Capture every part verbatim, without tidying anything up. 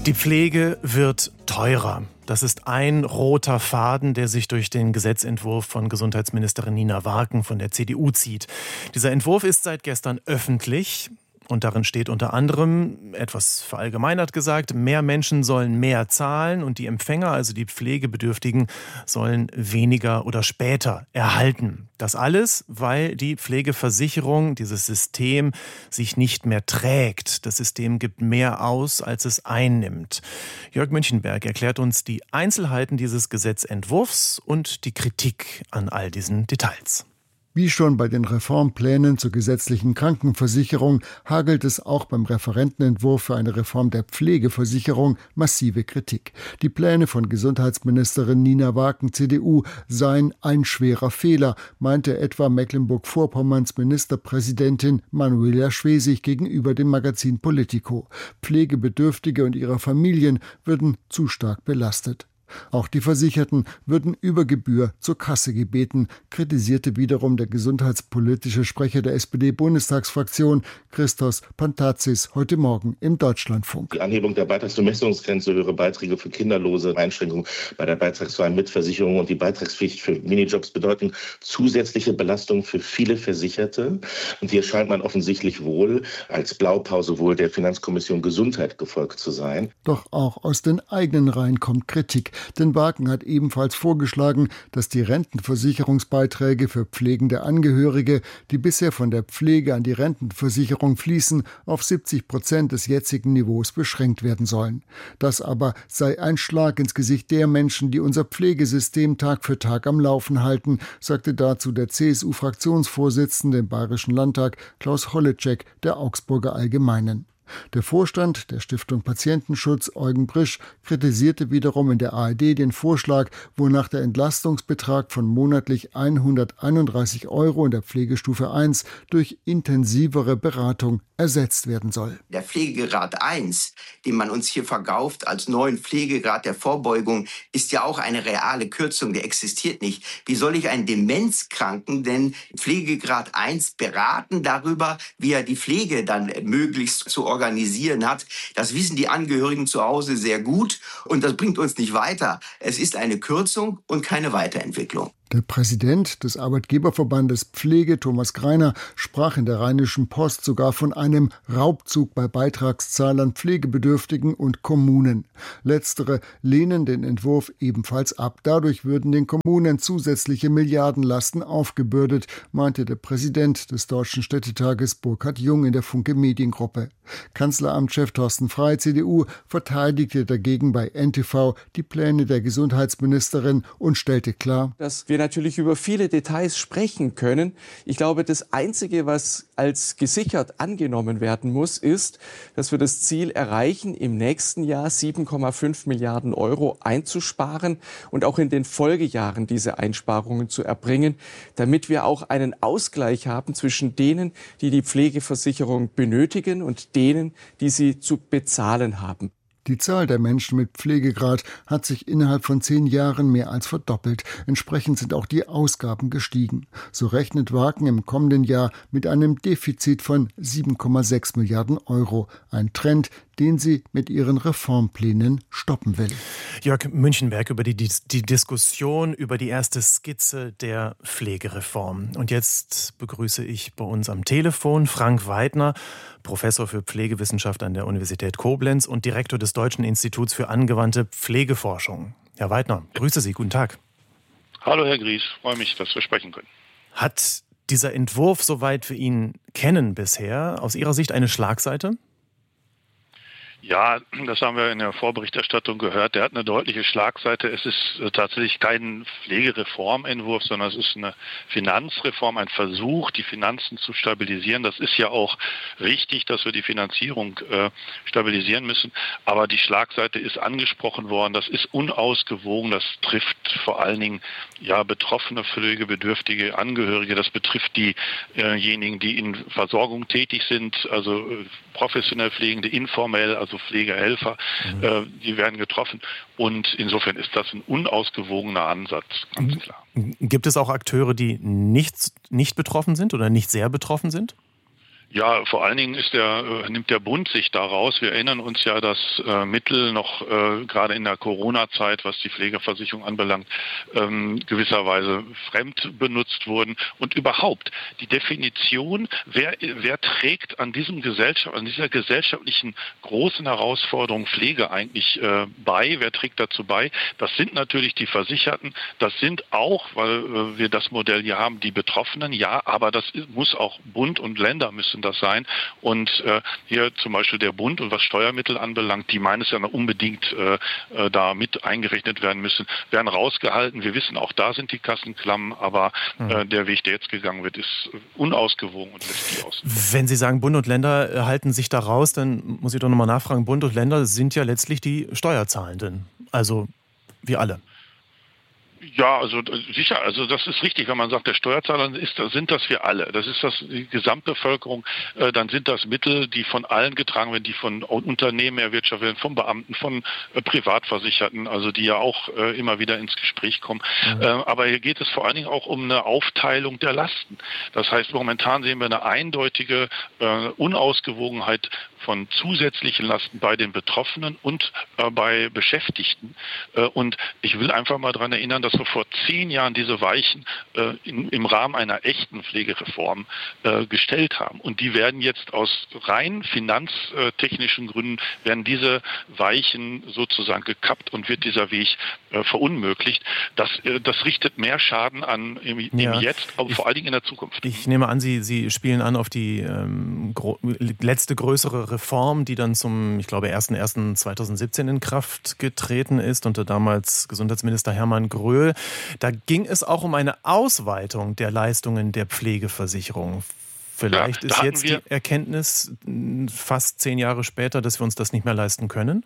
Die Pflege wird teurer. Das ist ein roter Faden, der sich durch den Gesetzentwurf von Gesundheitsministerin Nina Warken von der C D U zieht. Dieser Entwurf ist seit gestern öffentlich. Und darin steht unter anderem, etwas verallgemeinert gesagt, mehr Menschen sollen mehr zahlen und die Empfänger, also die Pflegebedürftigen, sollen weniger oder später erhalten. Das alles, weil die Pflegeversicherung, dieses System, sich nicht mehr trägt. Das System gibt mehr aus, als es einnimmt. Jörg Münchenberg erklärt uns die Einzelheiten dieses Gesetzentwurfs und die Kritik an all diesen Details. Wie schon bei den Reformplänen zur gesetzlichen Krankenversicherung hagelt es auch beim Referentenentwurf für eine Reform der Pflegeversicherung massive Kritik. Die Pläne von Gesundheitsministerin Nina Warken, C D U, seien ein schwerer Fehler, meinte etwa Mecklenburg-Vorpommerns Ministerpräsidentin Manuela Schwesig gegenüber dem Magazin Politico. Pflegebedürftige und ihre Familien würden zu stark belastet. Auch die Versicherten würden über Gebühr zur Kasse gebeten, kritisierte wiederum der gesundheitspolitische Sprecher der S P D-Bundestagsfraktion Christos Pantazis heute Morgen im Deutschlandfunk. Die Anhebung der Beitragsbemessungsgrenze, höhere Beiträge für Kinderlose, Einschränkungen bei der beitragsfreien Mitversicherung und die Beitragspflicht für Minijobs bedeuten zusätzliche Belastung für viele Versicherte. Und hier scheint man offensichtlich wohl als Blaupause wohl der Finanzkommission Gesundheit gefolgt zu sein. Doch auch aus den eigenen Reihen kommt Kritik. Denn Warken hat ebenfalls vorgeschlagen, dass die Rentenversicherungsbeiträge für pflegende Angehörige, die bisher von der Pflege an die Rentenversicherung fließen, auf siebzig Prozent des jetzigen Niveaus beschränkt werden sollen. Das aber sei ein Schlag ins Gesicht der Menschen, die unser Pflegesystem Tag für Tag am Laufen halten, sagte dazu der C S U-Fraktionsvorsitzende im Bayerischen Landtag Klaus Holleczek der Augsburger Allgemeinen. Der Vorstand der Stiftung Patientenschutz, Eugen Brisch, kritisierte wiederum in der A R D den Vorschlag, wonach der Entlastungsbetrag von monatlich hunderteinunddreißig Euro in der Pflegestufe eins durch intensivere Beratung ersetzt werden soll. Der Pflegegrad eins, den man uns hier verkauft als neuen Pflegegrad der Vorbeugung, ist ja auch eine reale Kürzung, der existiert nicht. Wie soll ich einen Demenzkranken denn Pflegegrad eins beraten darüber, wie er die Pflege dann möglichst zu organisieren hat? Das wissen die Angehörigen zu Hause sehr gut und das bringt uns nicht weiter. Es ist eine Kürzung und keine Weiterentwicklung. Der Präsident des Arbeitgeberverbandes Pflege, Thomas Greiner, sprach in der Rheinischen Post sogar von einem Raubzug bei Beitragszahlern, Pflegebedürftigen und Kommunen. Letztere lehnen den Entwurf ebenfalls ab. Dadurch würden den Kommunen zusätzliche Milliardenlasten aufgebürdet, meinte der Präsident des Deutschen Städtetages Burkhard Jung in der Funke Mediengruppe. Kanzleramtschef Thorsten Frey, C D U, verteidigte dagegen bei N T V die Pläne der Gesundheitsministerin und stellte klar, dass wir natürlich über viele Details sprechen können. Ich glaube, das Einzige, was als gesichert angenommen werden muss, ist, dass wir das Ziel erreichen, im nächsten Jahr sieben Komma fünf Milliarden Euro einzusparen und auch in den Folgejahren diese Einsparungen zu erbringen, damit wir auch einen Ausgleich haben zwischen denen, die die Pflegeversicherung benötigen und denen, die sie zu bezahlen haben. Die Zahl der Menschen mit Pflegegrad hat sich innerhalb von zehn Jahren mehr als verdoppelt. Entsprechend sind auch die Ausgaben gestiegen. So rechnet Warken im kommenden Jahr mit einem Defizit von sieben Komma sechs Milliarden Euro. Ein Trend, den sie mit ihren Reformplänen stoppen will. Jörg Münchenberg über die, die, die Diskussion über die erste Skizze der Pflegereform. Und jetzt begrüße ich bei uns am Telefon Frank Weidner, Professor für Pflegewissenschaft an der Universität Koblenz und Direktor des Deutschen Instituts für angewandte Pflegeforschung. Herr Weidner, grüße Sie, guten Tag. Hallo Herr Gries, freue mich, dass wir sprechen können. Hat dieser Entwurf, soweit wir ihn kennen bisher, aus Ihrer Sicht eine Schlagseite? Ja, das haben wir in der Vorberichterstattung gehört. Der hat eine deutliche Schlagseite. Es ist tatsächlich kein Pflegereformentwurf, sondern es ist eine Finanzreform, ein Versuch, die Finanzen zu stabilisieren. Das ist ja auch richtig, dass wir die Finanzierung äh, stabilisieren müssen. Aber die Schlagseite ist angesprochen worden. Das ist unausgewogen. Das trifft vor allen Dingen ja betroffene, pflegebedürftige Angehörige. Das betrifft diejenigen, die in Versorgung tätig sind, also äh, professionell Pflegende, informell, also Pflegehelfer, mhm. äh, die werden getroffen. Und insofern ist das ein unausgewogener Ansatz, ganz klar. Gibt es auch Akteure, die nicht, nicht betroffen sind oder nicht sehr betroffen sind? Ja, vor allen Dingen ist der, äh, nimmt der Bund sich daraus. Wir erinnern uns ja, dass äh, Mittel noch äh, gerade in der Corona-Zeit, was die Pflegeversicherung anbelangt, ähm, gewisserweise fremd benutzt wurden. Und überhaupt die Definition, wer, wer trägt an diesem Gesellschaft, an dieser gesellschaftlichen großen Herausforderung Pflege eigentlich äh, bei, wer trägt dazu bei? Das sind natürlich die Versicherten, das sind auch, weil äh, wir das Modell hier haben, die Betroffenen, ja, aber das muss auch Bund und Länder müssen das sein. Und äh, hier zum Beispiel der Bund und was Steuermittel anbelangt, die meines ja noch unbedingt äh, äh, da mit eingerechnet werden müssen, werden rausgehalten. Wir wissen, auch da sind die Kassen klamm, aber äh, der Weg, der jetzt gegangen wird, ist unausgewogen und lässt die aus. Wenn Sie sagen, Bund und Länder halten sich da raus, dann muss ich doch nochmal nachfragen, Bund und Länder sind ja letztlich die Steuerzahlenden, also wir alle. Ja, also sicher, also das ist richtig, wenn man sagt, der Steuerzahler ist, sind das wir alle. Das ist das die Gesamtbevölkerung, äh, dann sind das Mittel, die von allen getragen werden, die von Unternehmen erwirtschaftet werden, von Beamten, von äh, Privatversicherten, also die ja auch äh, immer wieder ins Gespräch kommen. Mhm. Äh, aber hier geht es vor allen Dingen auch um eine Aufteilung der Lasten. Das heißt, momentan sehen wir eine eindeutige äh, Unausgewogenheit von zusätzlichen Lasten bei den Betroffenen und äh, bei Beschäftigten. Äh, und ich will einfach mal daran erinnern, dass wir vor zehn Jahren diese Weichen äh, in, im Rahmen einer echten Pflegereform äh, gestellt haben. Und die werden jetzt aus rein finanztechnischen Gründen, werden diese Weichen sozusagen gekappt und wird dieser Weg äh, verunmöglicht. Das, äh, das richtet mehr Schaden an im, im ja, Jetzt, aber ich, vor allen Dingen in der Zukunft. Ich nehme an, Sie, Sie spielen an auf die ähm, gro- letzte größere Reform, die dann zum, ich glaube, erster erster zweitausendsiebzehn in Kraft getreten ist unter damals Gesundheitsminister Hermann Gröhl. Da ging es auch um eine Ausweitung der Leistungen der Pflegeversicherung. Vielleicht ja, ist jetzt die Erkenntnis fast zehn Jahre später, dass wir uns das nicht mehr leisten können?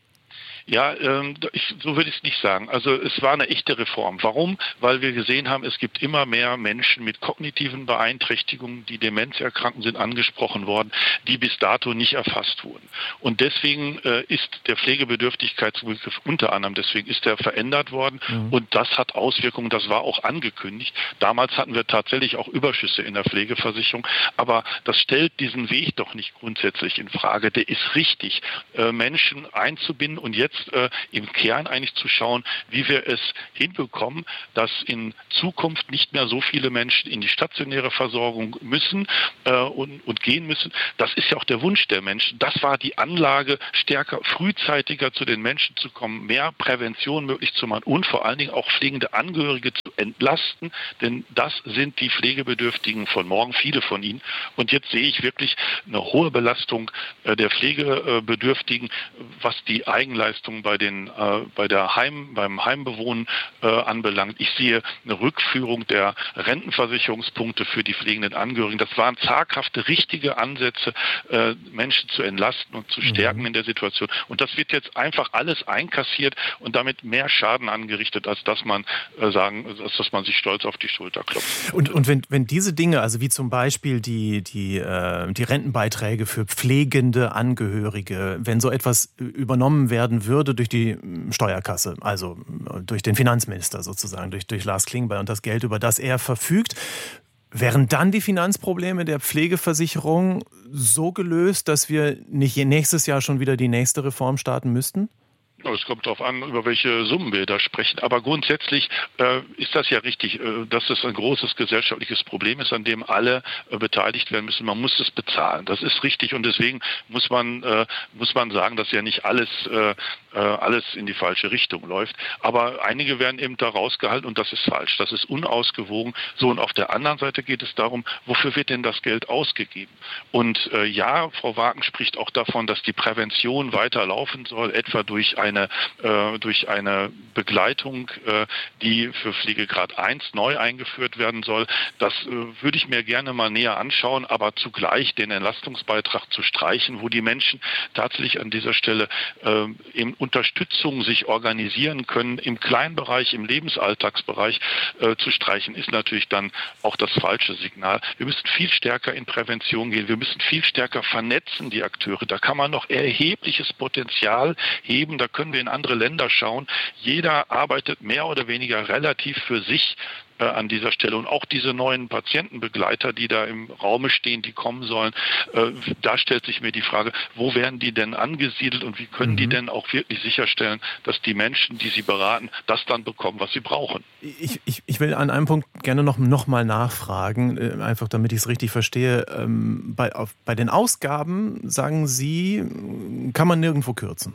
Ja, ähm, ich, so würde ich es nicht sagen. Also es war eine echte Reform. Warum? Weil wir gesehen haben, es gibt immer mehr Menschen mit kognitiven Beeinträchtigungen, die demenzerkranken sind, angesprochen worden, die bis dato nicht erfasst wurden. Und deswegen äh, ist der Pflegebedürftigkeitsbegriff unter anderem, deswegen ist er verändert worden. Mhm. Und das hat Auswirkungen, das war auch angekündigt. Damals hatten wir tatsächlich auch Überschüsse in der Pflegeversicherung, aber das stellt diesen Weg doch nicht grundsätzlich in Frage. Der ist richtig, äh, Menschen einzubinden und jetzt Äh, im Kern eigentlich zu schauen, wie wir es hinbekommen, dass in Zukunft nicht mehr so viele Menschen in die stationäre Versorgung müssen äh, und, und gehen müssen. Das ist ja auch der Wunsch der Menschen. Das war die Anlage, stärker, frühzeitiger zu den Menschen zu kommen, mehr Prävention möglich zu machen und vor allen Dingen auch pflegende Angehörige zu entlasten, denn das sind die Pflegebedürftigen von morgen, viele von ihnen. Und jetzt sehe ich wirklich eine hohe Belastung äh, der Pflegebedürftigen, was die Eigenleistung bei den äh, bei der Heim beim Heimbewohnen äh, anbelangt. Ich sehe eine Rückführung der Rentenversicherungspunkte für die pflegenden Angehörigen. Das waren zaghafte, richtige Ansätze, äh, Menschen zu entlasten und zu stärken mhm. in der Situation. Und das wird jetzt einfach alles einkassiert und damit mehr Schaden angerichtet, als dass man äh, sagen, als dass man sich stolz auf die Schulter klopft. Und und wenn wenn diese Dinge, also wie zum Beispiel die die äh, die Rentenbeiträge für pflegende Angehörige, wenn so etwas übernommen werden würde durch die Steuerkasse, also durch den Finanzminister sozusagen, durch, durch Lars Klingbeil und das Geld, über das er verfügt, wären dann die Finanzprobleme der Pflegeversicherung so gelöst, dass wir nicht nächstes Jahr schon wieder die nächste Reform starten müssten? Es kommt darauf an, über welche Summen wir da sprechen. Aber grundsätzlich äh, ist das ja richtig, äh, dass es ein großes gesellschaftliches Problem ist, an dem alle äh, beteiligt werden müssen. Man muss es bezahlen. Das ist richtig und deswegen muss man äh, muss man sagen, dass ja nicht alles äh, alles in die falsche Richtung läuft. Aber einige werden eben da rausgehalten und das ist falsch. Das ist unausgewogen. So, und auf der anderen Seite geht es darum, wofür wird denn das Geld ausgegeben? Und äh, ja, Frau Wagen spricht auch davon, dass die Prävention weiterlaufen soll, etwa durch eine äh, durch eine Begleitung, äh, die für Pflegegrad eins neu eingeführt werden soll. Das äh, würde ich mir gerne mal näher anschauen, aber zugleich den Entlastungsbeitrag zu streichen, wo die Menschen tatsächlich an dieser Stelle äh, eben Unterstützung sich organisieren können, im Kleinbereich, im Lebensalltagsbereich äh, zu streichen, ist natürlich dann auch das falsche Signal. Wir müssen viel stärker in Prävention gehen. Wir müssen viel stärker vernetzen, die Akteure. Da kann man noch erhebliches Potenzial heben. Da können wir in andere Länder schauen. Jeder arbeitet mehr oder weniger relativ für sich äh, an dieser Stelle. Und auch diese neuen Patientenbegleiter, die da im Raume stehen, die kommen sollen, äh, da stellt sich mir die Frage, wo werden die denn angesiedelt und wie können mhm. die denn auch wirklich sicherstellen, dass die Menschen, die sie beraten, das dann bekommen, was sie brauchen. Ich, ich, ich will an einem Punkt gerne noch, noch mal nachfragen, einfach damit ich es richtig verstehe. Ähm, bei, auf, bei den Ausgaben, sagen Sie, kann man nirgendwo kürzen?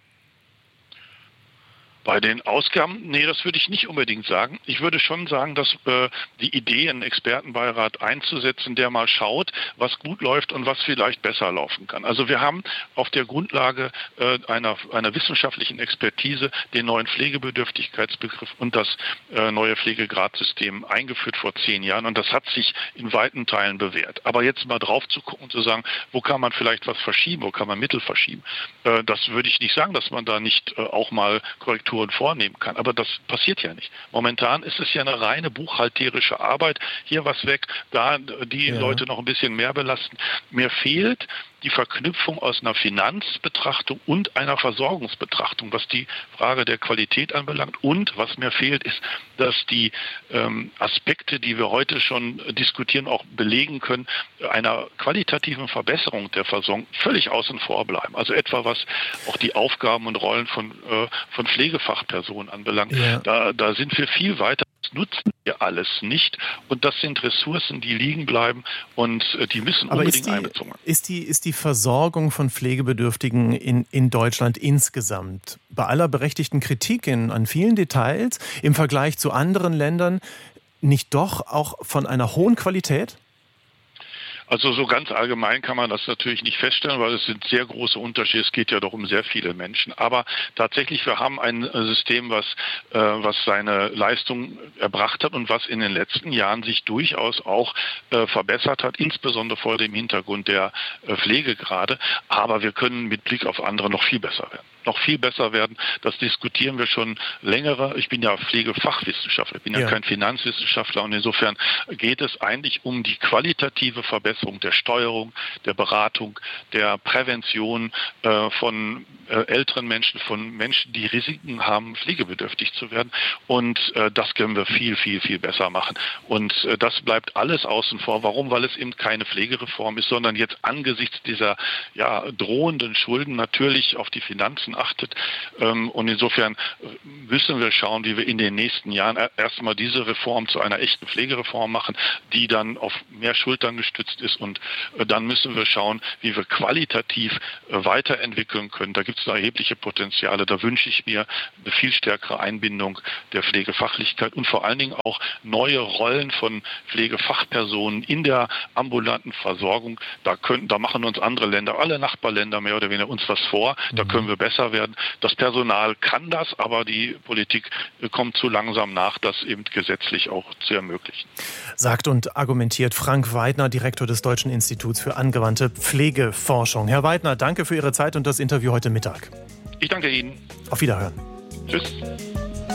Bei den Ausgaben, nee, das würde ich nicht unbedingt sagen. Ich würde schon sagen, dass äh, die Idee, einen Expertenbeirat einzusetzen, der mal schaut, was gut läuft und was vielleicht besser laufen kann. Also wir haben auf der Grundlage äh, einer, einer wissenschaftlichen Expertise den neuen Pflegebedürftigkeitsbegriff und das äh, neue Pflegegradsystem eingeführt vor zehn Jahren und das hat sich in weiten Teilen bewährt. Aber jetzt mal drauf zu gucken und zu sagen, wo kann man vielleicht was verschieben, wo kann man Mittel verschieben, äh, das würde ich nicht sagen, dass man da nicht äh, auch mal Korrekturen vornehmen kann. Aber das passiert ja nicht. Momentan ist es ja eine reine buchhalterische Arbeit. Hier was weg, da die ja. Leute noch ein bisschen mehr belasten. Mir fehlt die Verknüpfung aus einer Finanzbetrachtung und einer Versorgungsbetrachtung, was die Frage der Qualität anbelangt. Und was mir fehlt, ist, dass die ähm, Aspekte, die wir heute schon diskutieren, auch belegen können, einer qualitativen Verbesserung der Versorgung völlig außen vor bleiben. Also etwa was auch die Aufgaben und Rollen von, äh, von Pflegefachpersonen anbelangt. Ja. Da, da sind wir viel weiter. Das nutzen wir alles nicht. Und das sind Ressourcen, die liegen bleiben und äh, die müssen Aber unbedingt ist die, einbezogen werden. Ist die, ist die Versorgung von Pflegebedürftigen in, in Deutschland insgesamt, bei aller berechtigten Kritik in, an vielen Details, im Vergleich zu anderen Ländern, nicht doch auch von einer hohen Qualität? Also so ganz allgemein kann man das natürlich nicht feststellen, weil es sind sehr große Unterschiede. Es geht ja doch um sehr viele Menschen. Aber tatsächlich, wir haben ein System, was, äh, was seine Leistung erbracht hat und was in den letzten Jahren sich durchaus auch äh, verbessert hat, insbesondere vor dem Hintergrund der äh, Pflegegrade. Aber wir können mit Blick auf andere noch viel besser werden. noch viel besser werden. Das diskutieren wir schon längere. Ich bin ja Pflegefachwissenschaftler, ich bin ja, ja kein Finanzwissenschaftler und insofern geht es eigentlich um die qualitative Verbesserung der Steuerung, der Beratung, der Prävention äh, von äh, älteren Menschen, von Menschen, die Risiken haben, pflegebedürftig zu werden. Und äh, das können wir viel, viel, viel besser machen. Und äh, das bleibt alles außen vor. Warum? Weil es eben keine Pflegereform ist, sondern jetzt angesichts dieser ja, drohenden Schulden natürlich auf die Finanzen achtet. Und insofern müssen wir schauen, wie wir in den nächsten Jahren erstmal diese Reform zu einer echten Pflegereform machen, die dann auf mehr Schultern gestützt ist. Und dann müssen wir schauen, wie wir qualitativ weiterentwickeln können. Da gibt es erhebliche Potenziale. Da wünsche ich mir eine viel stärkere Einbindung der Pflegefachlichkeit und vor allen Dingen auch neue Rollen von Pflegefachpersonen in der ambulanten Versorgung. Da können, da machen uns andere Länder, alle Nachbarländer mehr oder weniger uns was vor. Da können wir besser werden. Das Personal kann das, aber die Politik kommt zu langsam nach, das eben gesetzlich auch zu ermöglichen. Sagt und argumentiert Frank Weidner, Direktor des Deutschen Instituts für angewandte Pflegeforschung. Herr Weidner, danke für Ihre Zeit und das Interview heute Mittag. Ich danke Ihnen. Auf Wiederhören. Tschüss.